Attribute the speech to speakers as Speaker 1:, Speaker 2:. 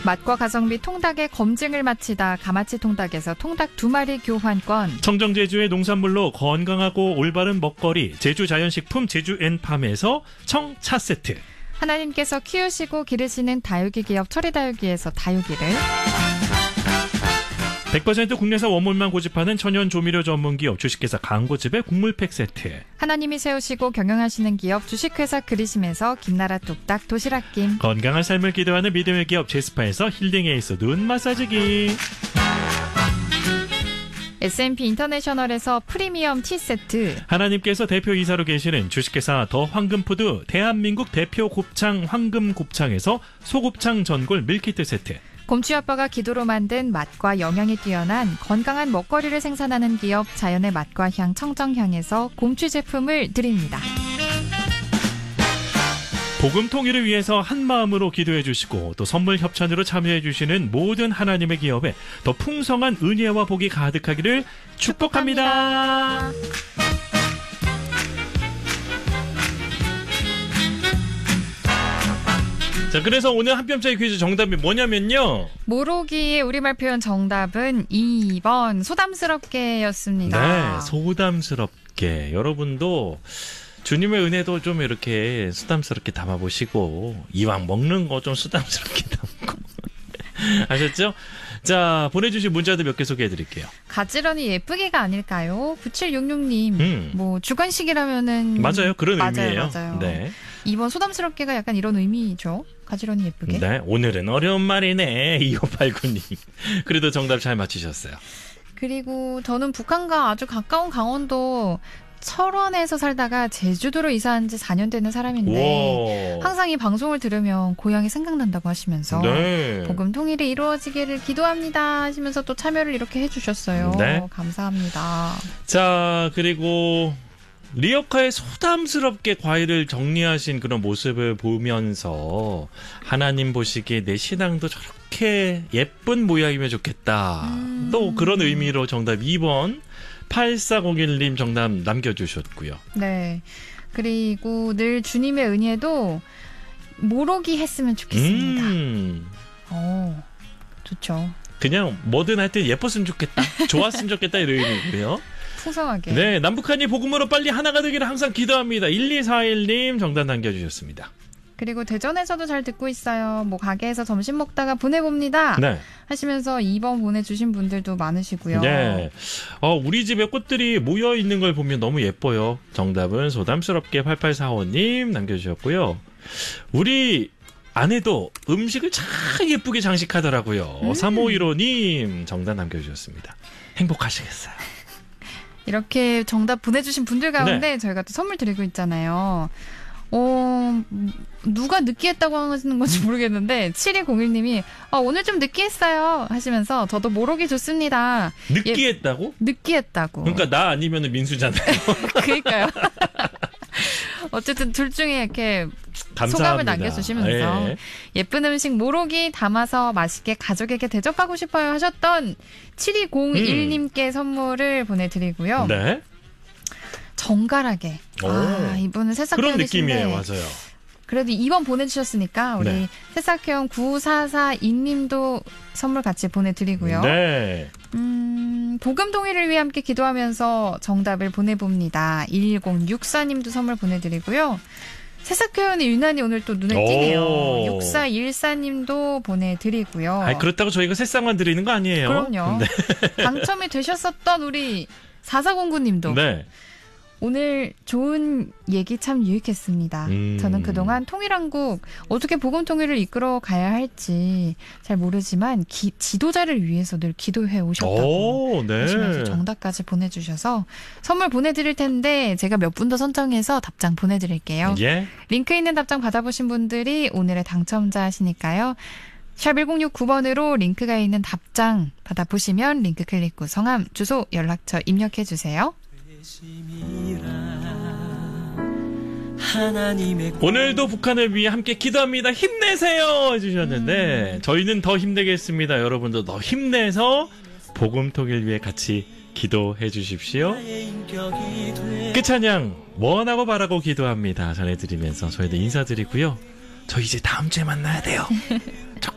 Speaker 1: 맛과 가성비 통닭의 검증을 마치다 가마치 통닭에서 통닭 2마리 교환권.
Speaker 2: 청정제주의 농산물로 건강하고 올바른 먹거리 제주자연식품 제주앤팜에서 청차 세트.
Speaker 1: 하나님께서 키우시고 기르시는 다육이 기업 철이다육이에서 다육이를.
Speaker 2: 100% 국내산 원물만 고집하는 천연 조미료 전문기업 주식회사 강고집의 국물팩 세트.
Speaker 1: 하나님이 세우시고 경영하시는 기업 주식회사 그리심에서 김나라 뚝딱 도시락김.
Speaker 2: 건강한 삶을 기도하는 믿음의 기업 제스파에서 힐링에이스 눈 마사지기.
Speaker 1: S&P 인터내셔널에서 프리미엄 티 세트.
Speaker 2: 하나님께서 대표이사로 계시는 주식회사 더 황금푸드 대한민국 대표 곱창 황금곱창에서 소곱창 전골 밀키트 세트.
Speaker 1: 곰취 아빠가 기도로 만든 맛과 영양이 뛰어난 건강한 먹거리를 생산하는 기업 자연의 맛과 향 청정향에서 곰취 제품을 드립니다.
Speaker 2: 복음 통일을 위해서 한 마음으로 기도해 주시고 또 선물 협찬으로 참여해 주시는 모든 하나님의 기업에 더 풍성한 은혜와 복이 가득하기를 축복합니다. 자, 그래서 오늘 한 뼘짜리 퀴즈 정답이 뭐냐면요.
Speaker 1: 모로기의 우리말 표현 정답은 2번 소담스럽게였습니다.
Speaker 2: 네, 소담스럽게. 여러분도 주님의 은혜도 좀 이렇게 수담스럽게 담아보시고 이왕 먹는 거 좀 수담스럽게 담고 아셨죠? 자, 보내주신 문자들 몇 개 소개해드릴게요.
Speaker 1: 가지런히 예쁘게가 아닐까요? 9766님. 뭐 주관식이라면은
Speaker 2: 맞아요. 그런
Speaker 1: 맞아요,
Speaker 2: 의미예요.
Speaker 1: 맞아요.
Speaker 2: 네.
Speaker 1: 2번 소담스럽게가 약간 이런 의미죠. 가지런히 예쁘게.
Speaker 2: 네, 오늘은 어려운 말이네. 2589님. 그래도 정답 잘 맞히셨어요.
Speaker 1: 그리고 저는 북한과 아주 가까운 강원도 철원에서 살다가 제주도로 이사한 지 4년 되는 사람인데
Speaker 2: 우와.
Speaker 1: 항상 이 방송을 들으면 고향이 생각난다고 하시면서
Speaker 2: 네.
Speaker 1: 복음 통일이 이루어지기를 기도합니다 하시면서 또 참여를 이렇게 해주셨어요.
Speaker 2: 네.
Speaker 1: 감사합니다.
Speaker 2: 자, 그리고 리어카의 소담스럽게 과일을 정리하신 그런 모습을 보면서 하나님 보시기에 내 신앙도 저렇게 예쁜 모양이면 좋겠다. 또 그런 의미로 정답 2번 8401님 정답 남겨주셨고요.
Speaker 1: 네. 그리고 늘 주님의 은혜도 모로기 했으면 좋겠습니다. 좋죠.
Speaker 2: 그냥 뭐든 하여튼 예뻤으면 좋겠다. 좋았으면 좋겠다 이런 의미고요.
Speaker 1: 풍성하게.
Speaker 2: 네, 남북한이 복음으로 빨리 하나가 되기를 항상 기도합니다. 1241님 정답 남겨주셨습니다.
Speaker 1: 그리고 대전에서도 잘 듣고 있어요. 뭐 가게에서 점심 먹다가 보내봅니다.
Speaker 2: 네.
Speaker 1: 하시면서 2번 보내주신 분들도 많으시고요.
Speaker 2: 네. 우리 집에 꽃들이 모여 있는 걸 보면 너무 예뻐요. 정답은 소담스럽게 8845님 남겨주셨고요. 우리 아내도 음식을 참 예쁘게 장식하더라고요. 3515님 정답 남겨주셨습니다. 행복하시겠어요.
Speaker 1: 이렇게 정답 보내주신 분들 가운데 저희가 또 선물 드리고 있잖아요. 누가 느끼했다고 하시는 건지 모르겠는데 7201님이 오늘 좀 느끼했어요 하시면서 저도 모로기 좋습니다.
Speaker 2: 느끼했다고?
Speaker 1: 느끼했다고.
Speaker 2: 그러니까 나 아니면 민수잖아요.
Speaker 1: 그러니까요. 어쨌든 둘 중에 이렇게
Speaker 2: 감사합니다.
Speaker 1: 소감을 남겨주시면서 예쁜 음식 모로기 담아서 맛있게 가족에게 대접하고 싶어요 하셨던 7201님께 선물을 보내드리고요.
Speaker 2: 네.
Speaker 1: 정갈하게. 이분은 새싹
Speaker 2: 그런
Speaker 1: 느낌이에요.
Speaker 2: 맞아요.
Speaker 1: 그래도 2번 보내주셨으니까 우리 새싹형 9442님도 선물 같이 보내드리고요.
Speaker 2: 네.
Speaker 1: 복음 통일을 위해 함께 기도하면서 정답을 보내봅니다. 1064님도 선물 보내드리고요. 새싹표현이 유난히 오늘 또 눈에 띄네요. 6414님도 보내드리고요.
Speaker 2: 그렇다고 저희가 새싹만 드리는 거 아니에요?
Speaker 1: 그럼요.
Speaker 2: 네.
Speaker 1: 당첨이 되셨었던 우리 4409님도
Speaker 2: 네.
Speaker 1: 오늘 좋은 얘기 참 유익했습니다. 저는 그동안 통일한국 어떻게 복음 통일을 이끌어 가야 할지 잘 모르지만 지도자를 위해서 늘 기도해 오셨다고 하시면서 정답까지 보내주셔서 선물 보내드릴 텐데 제가 몇 분 더 선정해서 답장 보내드릴게요. 링크 있는 답장 받아보신 분들이 오늘의 당첨자시니까요. 샵 1069번으로 링크가 있는 답장 받아보시면 링크 클릭 후 성함, 주소, 연락처 입력해주세요.
Speaker 2: 오늘도 북한을 위해 함께 기도합니다. 힘내세요 해주셨는데 저희는 더 힘내겠습니다. 여러분도 더 힘내서 복음 통일 위해 같이 기도해 주십시오. 끝찬양 원하고 바라고 기도합니다 전해드리면서 저희도 인사드리고요. 저 이제 다음 주에 만나야 돼요.